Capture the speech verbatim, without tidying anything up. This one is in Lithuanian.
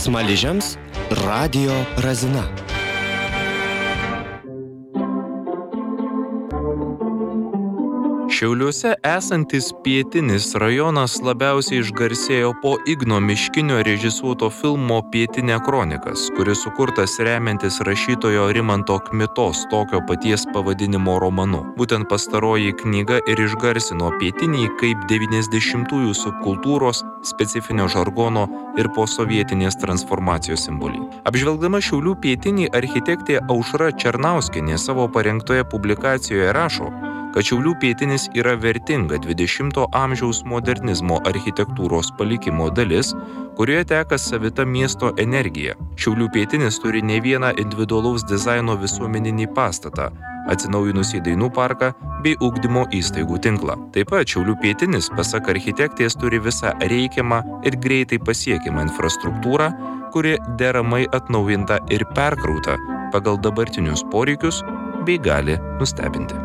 Smaližiams Radio Razina. Šiauliuose esantis pietinis rajonas labiausiai išgarsėjo po Igno Miškinio režisuoto filmo Pietinė kronikas, kuris sukurtas remiantis rašytojo Rimanto Kmitos tokio paties pavadinimo romanu. Būtent pastaroji knyga ir išgarsino pietinį kaip devyniasdešimtųjų subkultūros, specifinio žargono ir posovietinės transformacijos simbolį. Apžvelgdama Šiaulių pietinį, architektė Aušra Černauskienė savo parengtoje publikacijoje rašo, kad Šiaulių pietinis yra vertinga dvidešimto amžiaus modernizmo architektūros palikimo dalis, kurioje teka savita miesto energija. Šiaulių pietinis turi ne vieną individualaus dizaino visuomeninį pastatą, atsinaujinusį dainų parką bei ugdymo įstaigų tinklą. Taip pat Šiaulių pietinis, pasak architektės, turi visą reikiamą ir greitai pasiekiamą infrastruktūrą, kuri deramai atnaujinta ir perkrauta pagal dabartinius poreikius bei gali nustebinti.